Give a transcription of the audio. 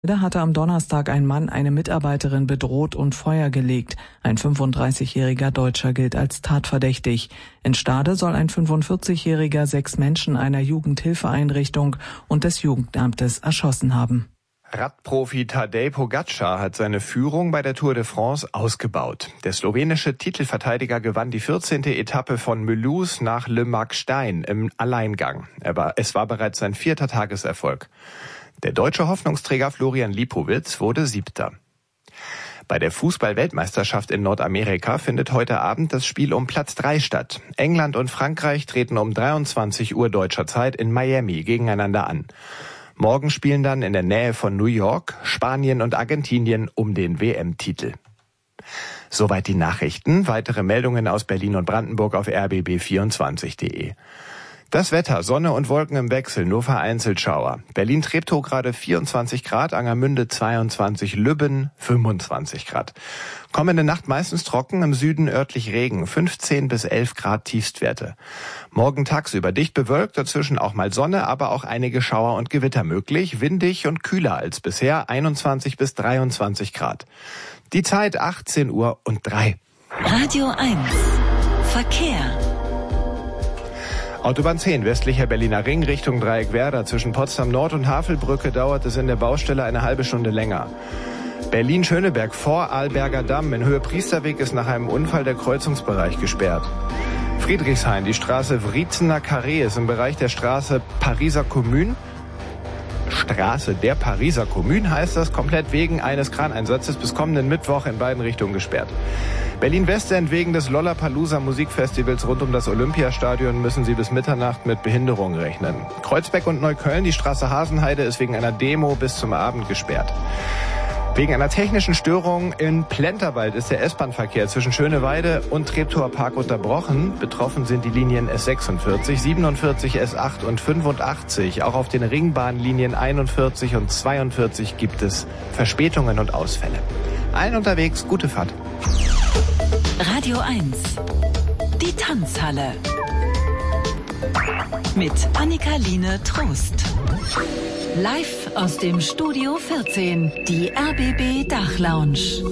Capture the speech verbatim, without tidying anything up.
Da hatte am Donnerstag ein Mann eine Mitarbeiterin bedroht und Feuer gelegt. Ein fünfunddreißigjähriger Deutscher gilt als tatverdächtig. In Stade soll ein fünfundvierzigjähriger sechs Menschen einer Jugendhilfeeinrichtung und des Jugendamtes erschossen haben. Radprofi Tadej Pogačar hat seine Führung bei der Tour de France ausgebaut. Der slowenische Titelverteidiger gewann die vierzehnte Etappe von Mulhouse nach Le Markstein im Alleingang. Er war, es war bereits sein vierter Tageserfolg. Der deutsche Hoffnungsträger Florian Lipowitz wurde Siebter. Bei der Fußball-Weltmeisterschaft in Nordamerika findet heute Abend das Spiel um Platz drei statt. England und Frankreich treten um dreiundzwanzig Uhr deutscher Zeit in Miami gegeneinander an. Morgen spielen dann in der Nähe von New York Spanien und Argentinien um den W M-Titel. Soweit die Nachrichten. Weitere Meldungen aus Berlin und Brandenburg auf r b b vierundzwanzig punkt de. Das Wetter, Sonne und Wolken im Wechsel, nur vereinzelt Schauer. Berlin-Treptow gerade vierundzwanzig Grad, Angermünde zweiundzwanzig, Lübben fünfundzwanzig Grad. Kommende Nacht meistens trocken, im Süden örtlich Regen, fünfzehn bis elf Grad Tiefstwerte. Morgen tagsüber dicht bewölkt, dazwischen auch mal Sonne, aber auch einige Schauer und Gewitter möglich, windig und kühler als bisher, einundzwanzig bis dreiundzwanzig Grad. Die Zeit achtzehn Uhr und drei. Radio eins Verkehr. Autobahn zehn, westlicher Berliner Ring, Richtung Dreieckwerder. Zwischen Potsdam Nord und Havelbrücke dauert es in der Baustelle eine halbe Stunde länger. Berlin-Schöneberg vor Arlberger Damm in Höhe Priesterweg ist nach einem Unfall der Kreuzungsbereich gesperrt. Friedrichshain, die Straße Wriezener Carré ist im Bereich der Straße Pariser Kommune. Straße der Pariser Kommune heißt das, komplett wegen eines Kraneinsatzes bis kommenden Mittwoch in beiden Richtungen gesperrt. Berlin-Westend wegen des Lollapalooza Musikfestivals rund um das Olympiastadion müssen Sie bis Mitternacht mit Behinderung rechnen. Kreuzberg und Neukölln, die Straße Hasenheide ist wegen einer Demo bis zum Abend gesperrt. Wegen einer technischen Störung in Plenterwald ist der S-Bahn-Verkehr zwischen Schöneweide und Treptower Park unterbrochen. Betroffen sind die Linien S sechsundvierzig, siebenundvierzig, S acht und fünfundachtzig. Auch auf den Ringbahnlinien einundvierzig und zweiundvierzig gibt es Verspätungen und Ausfälle. Allen unterwegs, gute Fahrt. Radio eins, die Tanzhalle. Mit Annika-Line Trost. Live aus dem Studio vierzehn, die R B B Dachlounge.